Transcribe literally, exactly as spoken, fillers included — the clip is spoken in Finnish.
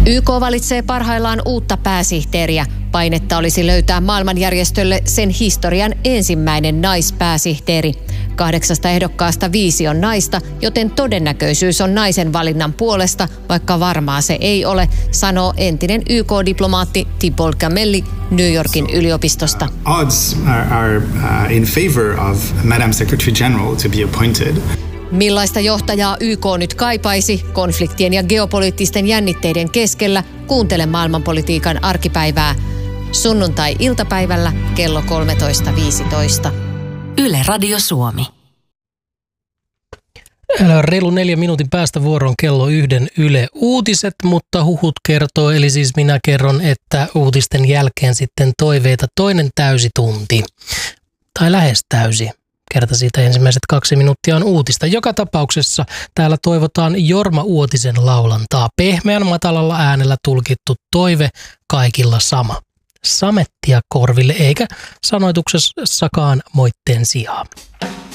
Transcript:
Y K valitsee parhaillaan uutta pääsihteeriä. Painetta olisi löytää maailmanjärjestölle sen historian ensimmäinen naispääsihteeri. Kahdeksasta ehdokkaasta viisi on naista, joten todennäköisyys on naisen valinnan puolesta, vaikka varmaa se ei ole, sanoo entinen Y K-diplomaatti Thibault Gamelli New Yorkin yliopistosta. Odds are, are uh, in favor of Madam Secretary General to be appointed. Millaista johtajaa Y K nyt kaipaisi konfliktien ja geopoliittisten jännitteiden keskellä? Kuuntele maailmanpolitiikan arkipäivää sunnuntai-iltapäivällä kello kolmetoista viisitoista. Yle Radio Suomi. Reilu neljä minuutin päästä vuoron kello yhden Yle Uutiset, mutta huhut kertoo, eli siis minä kerron, että uutisten jälkeen sitten toiveita toinen täysi tunti. Tai lähes täysi. Kerta siitä ensimmäiset kaksi minuuttia on uutista. Joka tapauksessa täällä toivotaan Jorma Uotisen laulantaa. Pehmeän matalalla äänellä tulkittu toive, kaikilla sama. Samettia korville eikä sanoituksessakaan moitteen sijaa.